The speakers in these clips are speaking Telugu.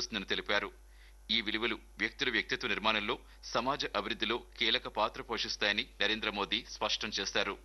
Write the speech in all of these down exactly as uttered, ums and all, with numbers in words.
కల్పిస్తుందని తెలిపారు. ఈ విలువలు వ్యక్తుల వ్యక్తిత్వ నిర్మాణంలో, సమాజ అభివృద్ధిలో కీలక పాత్ర పోషిస్తాయని నరేంద్ర మోదీ స్పష్టం చేశారు.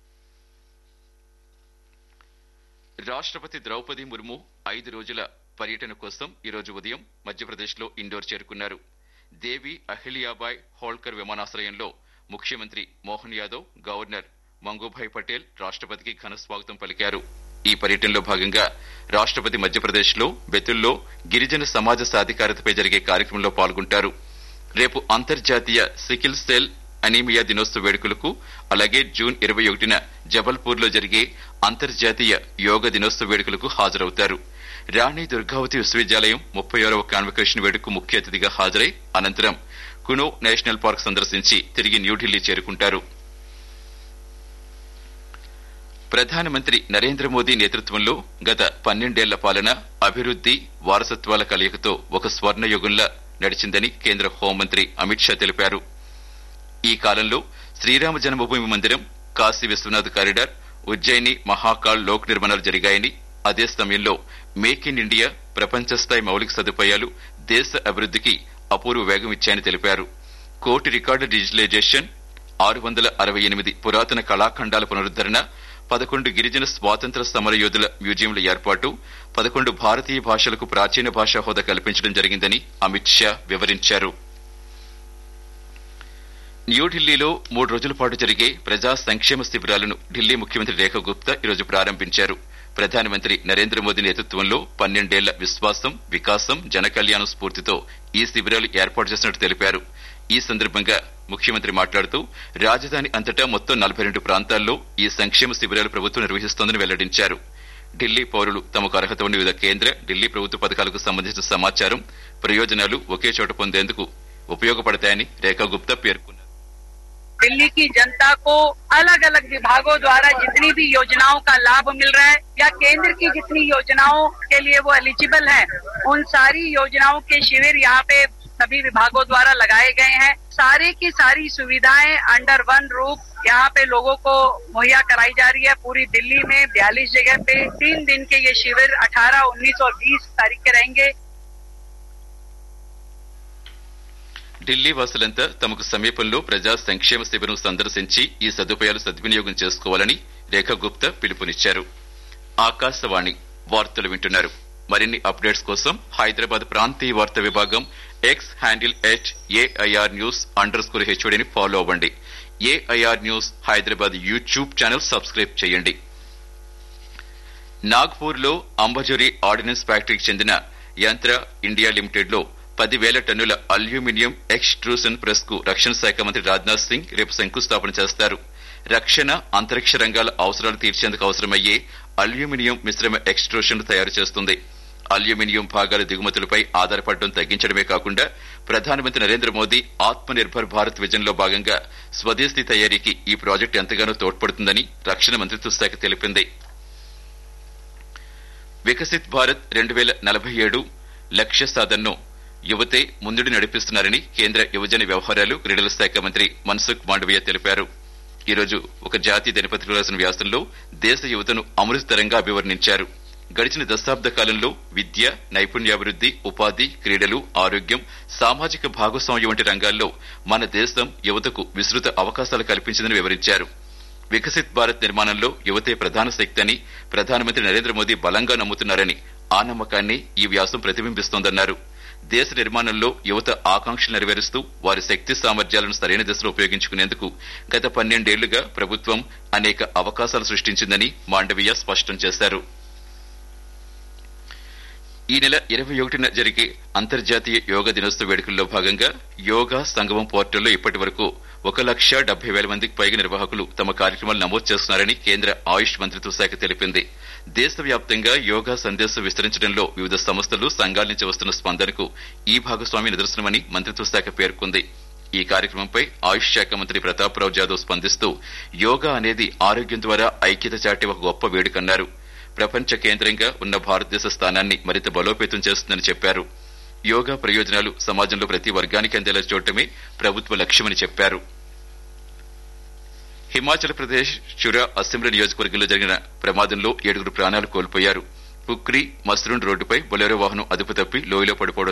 రాష్ట్రపతి ద్రౌపది ముర్ము ఐదు రోజుల పర్యటన కోసం ఈరోజు ఉదయం మధ్యప్రదేశ్లో ఇండోర్ చేరుకున్నారు. దేవి అహిల్యాబాయ్ హోల్కర్ విమానాశ్రయంలో ముఖ్యమంత్రి మోహన్ యాదవ్, గవర్నర్ మంగూభాయ్ పటేల్ రాష్ట్రపతికి ఘన స్వాగతం పలికారు. ఈ పర్యటనలో భాగంగా రాష్ట్రపతి మధ్యప్రదేశ్లో బెతుల్లో గిరిజన సమాజ సాధికారతపై జరిగే కార్యక్రమంలో పాల్గొంటారు. రేపు అంతర్జాతీయ సికిల్ సెల్ అనీమియా దినోత్సవ వేడుకలకు, అలాగే జూన్ ఇరవై ఒకటిన జబల్పూర్ లో జరిగే అంతర్జాతీయ యోగ దినోత్సవ వేడుకలకు హాజరవుతారు. రాణి దుర్గావతి విశ్వవిద్యాలయం ముప్పై ఆరవ కాన్వకేషన్ వేడుకకు ముఖ్య అతిథిగా హాజరై అనంతరం కునో నేషనల్ పార్క్ సందర్శించి తిరిగి న్యూఢిల్లీ చేరుకుంటారు. ప్రధానమంత్రి నరేంద్ర మోదీ నేతృత్వంలో గత పన్నెండేళ్ల పాలన అభివృద్ది, వారసత్వాల కలయికతో ఒక స్వర్ణయుగంలా నడిచిందని కేంద్ర హోంమంత్రి అమిత్ షా తెలిపారు. ఈ కాలంలో శ్రీరామ జన్మభూమి మందిరం, కాశీ విశ్వనాథ్ కారిడార్, ఉజ్జయిని మహాకాల్ లోక్ నిర్మాణాలు జరిగాయని, అదే సమయంలో మేక్ ఇన్ ఇండియా, ప్రపంచస్థాయి మౌలిక సదుపాయాలు దేశ అభివృద్దికి అపూర్వ వేగం ఇచ్చాయని తెలిపారు. కోటి రికార్డు డిజిటలైజేషన్, ఆరు వందల అరవై ఎనిమిది పురాతన కళాఖండాల పునరుద్దరణ, పదకొండు గిరిజన స్వాతంత్ర సమరయోధుల మ్యూజియంల ఏర్పాటు, పదకొండు భారతీయ భాషలకు ప్రాచీన భాషా హోదా కల్పించడం జరిగిందని అమిత్ షా వివరించారు. న్యూఢిల్లీలో మూడు రోజుల పాటు జరిగే ప్రజా సంక్షేమ శిబిరాలను ఢిల్లీ ముఖ్యమంత్రి రేఖా గుప్తా ఈరోజు ప్రారంభించారు. ప్రధానమంత్రి నరేంద్ర మోదీ నేతృత్వంలో పన్నెండేళ్ల విశ్వాసం, వికాసం, జనకల్యాణం స్ఫూర్తితో ఈ శిబిరాలు ఏర్పాటు చేసినట్టు తెలిపారు. ఈ సందర్భంగా ముఖ్యమంత్రి మాట్లాడుతూ రాజధాని అంతటా మొత్తం నలభై రెండు ప్రాంతాల్లో ఈ సంక్షేమ శిబిరాలు ప్రభుత్వం నిర్వహిస్తోందని వెల్లడించారు. ఢిల్లీ పౌరులు తమకు అర్హత ఉన్న వివిధ కేంద్ర, ఢిల్లీ ప్రభుత్వ పథకాలకు సంబంధించిన సమాచారం, ప్రయోజనాలు ఒకే చోట పొందేందుకు ఉపయోగపడతాయని రేఖా గుప్తా పేర్కొన్నారు. दिल्ली की जनता को अलग अलग विभागों द्वारा जितनी भी योजनाओं का लाभ मिल रहा है या केंद्र की जितनी योजनाओं के लिए वो एलिजिबल है, उन सारी योजनाओं के शिविर यहाँ पे सभी विभागों द्वारा लगाए गए हैं. सारी की सारी सुविधाएं अंडर वन रूफ यहाँ पे लोगों को मुहैया कराई जा रही है. पूरी दिल्ली में बयालीस जगह पे तीन दिन के ये शिविर अठारह, उन्नीस और बीस तारीख के रहेंगे. ఢిల్లీ వాసులంతా తమకు సమీపంలో ప్రజా సంక్షేమ శిబిరం సందర్శించి ఈ సదుపాయాలు సద్వినియోగం చేసుకోవాలని రేఖా గుప్తా పిలుపునిచ్చారు. ఆకాశవాణి వార్తలు వింటున్నారు. మరిన్ని అప్డేట్స్ కోసం హైదరాబాద్ ప్రాంతీయ వార్తా విభాగం X handle at AIR news under score హెచ్ఓడిని follow అవ్వండి. AIR news Hyderabad YouTube channel subscribe చేయండి. నాగ్పూర్ లో అంబజోరి ఆర్డినెన్స్ ఫ్యాక్టరీకి చెందిన యంత్ర ఇండియా లిమిటెడ్ లో పదివేల టన్నుల అల్యూమినియం ఎక్స్ట్రూషన్ ప్రెస్ కు రక్షణ శాఖ మంత్రి రాజ్నాథ్ సింగ్ రేపు శంకుస్థాపన చేస్తారు. రక్షణ, అంతరిక్ష రంగాల అవసరాలు తీర్చేందుకు అవసరమయ్యే అల్యూమినియం మిశ్రమ ఎక్స్ట్రూషన్ తయారు చేస్తుంది. అల్యూమినియం భాగాల దిగుమతులపై ఆధారపడడం తగ్గించడమే కాకుండా ప్రధానమంత్రి నరేంద్ర మోదీ ఆత్మ నిర్భర్ భారత్ విజన్ లో భాగంగా స్వదేశీ తయారీకి ఈ ప్రాజెక్టు ఎంతగానో తోడ్పడుతుందని రక్షణ మంత్రిత్వ శాఖ తెలిపింది. వికసిత్ భారత్ రెండు వేల నలభై ఏడు లక్ష్య సాధనను యువతే ముందుడి నడిపిస్తున్నారని కేంద్ర యువజన వ్యవహారాలు, క్రీడల శాఖ మంత్రి మన్సుఖ్ మాండవీయ తెలిపారు. ఈరోజు ఒక జాతీయ దినపత్రికలో రాసిన వ్యాసంలో దేశ యువతను అమృతతరంగా అభివర్ణించారు. గడిచిన దశాబ్ద కాలంలో విద్య, నైపుణ్యాభివృద్ది, ఉపాధి, క్రీడలు, ఆరోగ్యం, సామాజిక భాగస్వామ్యం వంటి రంగాల్లో మన దేశం యువతకు విస్తృత అవకాశాలు కల్పించిందని వివరించారు. వికసిత్ భారత్ నిర్మాణంలో యువతే ప్రధాన శక్తి అని ప్రధానమంత్రి నరేంద్ర మోదీ బలంగా నమ్ముతున్నారని, ఆ నమ్మకాన్ని ఈ వ్యాసం ప్రతిబింబిస్తోందన్నారు. దేశ నిర్మాణంలో యువత ఆకాంక్షలు నెరవేరుస్తూ వారి శక్తి సామర్థ్యాలను సరైన దిశలో ఉపయోగించుకునేందుకు గత పన్నెండేళ్లుగా ప్రభుత్వం అనేక అవకాశాలు సృష్టించిందని మాండవీయ స్పష్టం చేశారు. ఈ నెల ఇరవై ఒకటిన జరిగే అంతర్జాతీయ యోగా దినోత్సవ వేడుకల్లో భాగంగా యోగా సంగమం పోర్టల్లో ఇప్పటి వరకు ఒక లక్ష డెబ్బై వేల మందికి పైగా నిర్వాహకులు తమ కార్యక్రమాలు నమోదు చేస్తున్నారని కేంద్ర ఆయుష్ మంత్రిత్వ శాఖ తెలిపింది. దేశవ్యాప్తంగా యోగా సందేశం విస్తరించడంలో వివిధ సంస్థలు, సంఘాల నుంచి వస్తున్న స్పందనకు ఈ భాగస్వామ్య నిదర్శనమని మంత్రిత్వ శాఖ పేర్కొంది. ఈ కార్యక్రమంపై ఆయుష్ శాఖ మంత్రి ప్రతాప్ రావు జాదవ్ స్పందిస్తూ యోగా అనేది ఆరోగ్యం ద్వారా ఐక్యత చాటే ఒక గొప్ప వేడుకన్నారు. ప్రపంచ కేంద్రంగా ఉన్న భారతదేశ స్థానాన్ని మరింత బలోపేతం చేస్తుందని చెప్పారు. యోగా ప్రయోజనాలు సమాజంలో ప్రతి వర్గానికి అందేలా చూడటమే ప్రభుత్వ లక్ష్యమని చెప్పారు. హిమాచల్ ప్రదేశ్ చురా అసెంబ్లీ నియోజకవర్గంలో జరిగిన ప్రమాదంలో ఏడుగురు ప్రాణాలు కోల్పోయారు. పుక్రీ మస్రూన్ రోడ్డుపై బొలెరో వాహనం అదుపు తప్పి లోయలో పడిపోవడం